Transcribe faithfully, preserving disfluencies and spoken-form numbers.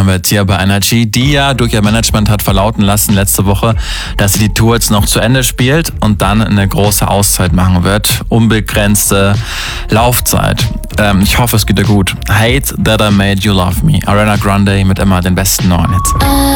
hören wir jetzt hier bei Energy, die ja durch ihr Management hat verlauten lassen letzte Woche, dass sie die Tour jetzt noch zu Ende spielt und dann eine große Auszeit machen wird. Unbegrenzte Laufzeit. Ähm, ich hoffe, es geht dir gut. Hate That I Made You Love Me. Ariana Grande mit immer den besten neuen Hits.